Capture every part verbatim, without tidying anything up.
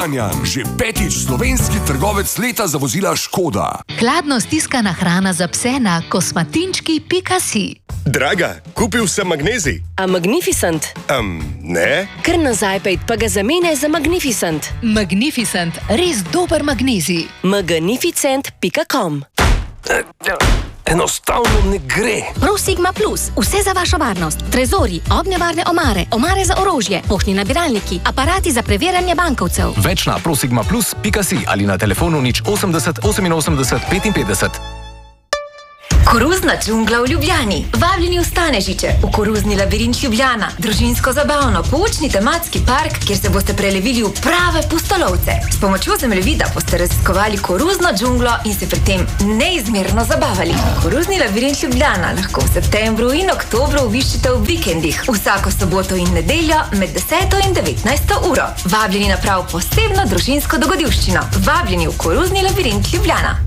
Kranjan, že petič slovenski trgovec leta za vozila Škoda. Hladno stiskana hrana za pse na kosmatinčki pika si. Draga, kupil sem magnezij. A Magnificent? Um, ne. Kar nazaj pejt pa ga zamene za Magnificent. Magnificent, res dober magnezij. magnificent pika com. Enostavno ne gre. ProSigma Plus, vse za vašo varnost. Trezori, ognjevarne omare, omare za orožje, poštni nabiralniki, aparati za preverjanje bankovcev. Več na prosigma plus pika si ali na telefonu nič osemdeset oseminosemdeset petinpetdeset. Koruzna džungla v Ljubljani. Vabljeni v Stanežiče, v koruzni labirint Ljubljana. Družinsko zabavno, poučni tematski park, kjer se boste prelevili v prave pustolovce. S pomočjo zemljevida boste raziskovali koruzno džunglo in se pri tem neizmerno zabavali. Koruzni labirint Ljubljana lahko v septembru in oktobru obiščite v vikendih, vsako soboto in nedeljo med deseto in devetnajsto uro. Vabljeni na prav posebno družinsko dogodivščino. Vabljeni v koruzni labirint Ljubljana.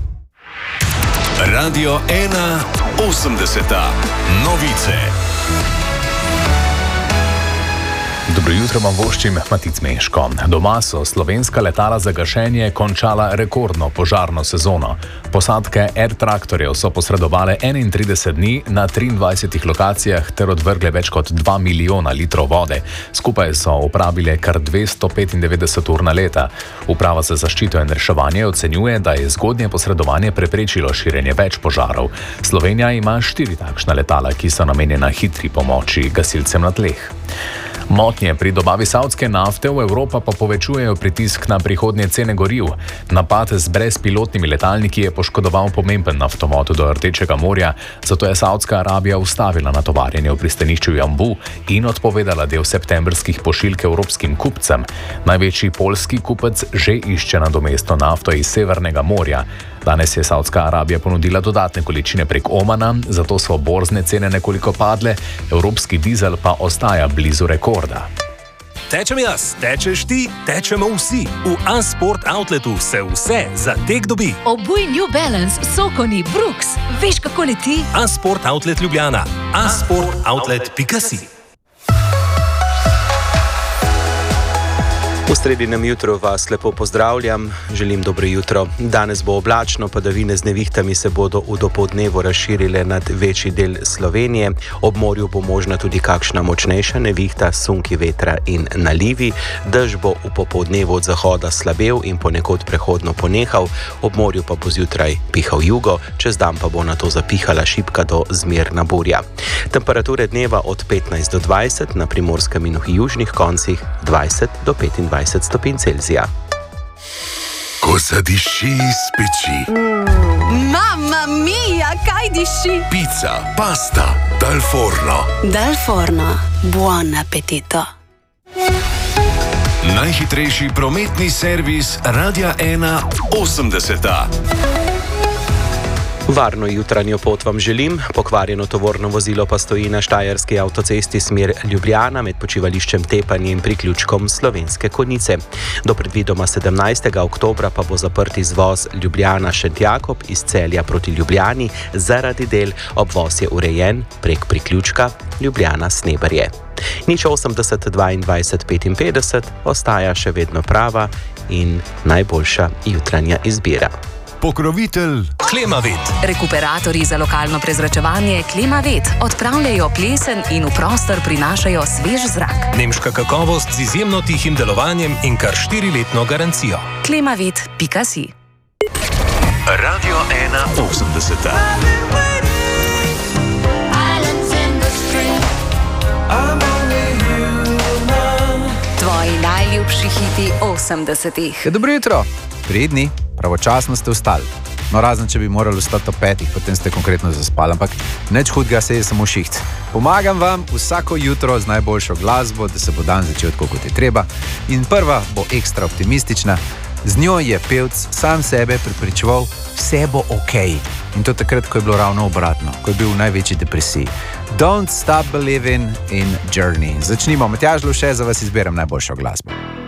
Radio ena osemdeseta. Novice. Dobro jutro vam voščim, Matic Meško. Doma so slovenska letala za gašenje končala rekordno požarno sezono. Posadke Air Traktorjev so posredovale enaintrideset dni na triindvajsetih lokacijah ter odvrgle več kot dva milijona litrov vode. Skupaj so upravile kar dvesto petindevetdeset ur na leta. Uprava za zaščito in reševanje ocenjuje, da je zgodnje posredovanje preprečilo širjenje več požarov. Slovenija ima štiri takšna letala, ki so namenjena hitri pomoči gasilcem na tleh. Motnje pri dobavi savdske nafte v Evropo pa povečujejo pritisk na prihodnje cene goriv. Napad z brezpilotnimi letalniki je poškodoval pomemben naftovod do Rdečega morja, zato je Savdska Arabija ustavila natovarjanje v pristanišču Jambu in odpovedala del septembrskih pošiljk evropskim kupcem. Največji poljski kupec že išče nadomestno nafto iz Severnega morja. Danes je Savdska Arabija ponudila dodatne količine prek Omana, zato so borzne cene nekoliko padle, evropski dizel pa ostaja blizu rekorda. Tečem jaz, tečeš ti, tečemo vsi. V A-Sport Outletu se vse za tek dobi. Obuj New Balance, Sokoni, Brooks. Veš, kako leti? A-Sport Outlet Ljubljana. a sport outlet pika si. V sredinem jutru vas lepo pozdravljam, želim dobro jutro. Danes bo oblačno, padavine z nevihtami se bodo v dopoldnevu razširile nad večji del Slovenije. Ob morju bo možna tudi kakšna močnejša nevihta, sunki vetra in nalivi. Dež bo v popoldnevu od zahoda slabel in ponekod prehodno ponehal, ob morju pa bo zjutraj pihal jugo, čez dan pa bo nato zapihala šibka do zmerna burja. Temperature dneva od petnajst do dvajset, na primorskem in v južnih koncih dvajset do petindvajset stopinj Celzija. Ko zadiši iz peči. Mm, mamma mia, kaj diši? Pizza, pasta, dal forno. Dal forno, buon appetito. Najhitrejši prometni servis Radia ena osemdeseta. Varno jutranjo pot vam želim, pokvarjeno tovorno vozilo pa stoji na štajerski avtocesti smer Ljubljana med počivališčem Tepanje in priključkom Slovenske Konjice. Do predvidoma sedemnajstega oktobra pa bo zaprt izvoz Ljubljana-Šentjakob iz Celja proti Ljubljani zaradi del, obvoz je urejen prek priključka Ljubljana-Sneberje. Nič osemdeset dvaindvajset petinpetdeset ostaja še vedno prava in najboljša jutranja izbira. Pokrovitelj Klimavet. Rekuperatorji za lokalno prezračevanje Klimavet odpravljajo plesen in v prostor prinašajo svež zrak. Nemška kakovost z izjemno tihim delovanjem in kar štiriletno garancijo. klimavet pika si. Radio ena osemdeseta. Tvoji najljubši hiti osemdesetih. Dobro jutro, pridni. Pravočasno ste vstali. No, razen, če bi morali vstati ob petih, potem ste konkretno zaspali, ampak nič hudega, se je samo šiht. Pomagam vam vsako jutro z najboljšo glasbo, da se bo dan začel tako, kot je treba. In prva bo ekstra optimistična. Z njo je pevc sam sebe prepričeval, vse bo okej. In to takrat, ko je bilo ravno obratno, ko je bil v največji depresiji. Don't stop believing in journey. Začnimo. Matjaž Lovše, za vas izberem najboljšo glasbo.